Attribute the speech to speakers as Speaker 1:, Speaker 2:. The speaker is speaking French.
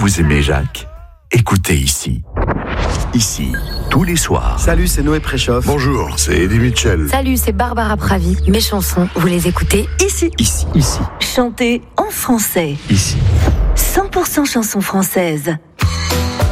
Speaker 1: vous aimez Jacques? Écoutez ici. Ici, tous les soirs.
Speaker 2: Salut, c'est Noé Préchoff.
Speaker 3: Bonjour, c'est Eddie Mitchell.
Speaker 4: Salut, c'est Barbara Pravi. Mes chansons, vous les écoutez ici.
Speaker 1: Ici. Ici.
Speaker 5: Chantez en français.
Speaker 1: Ici.
Speaker 5: 100% chansons françaises.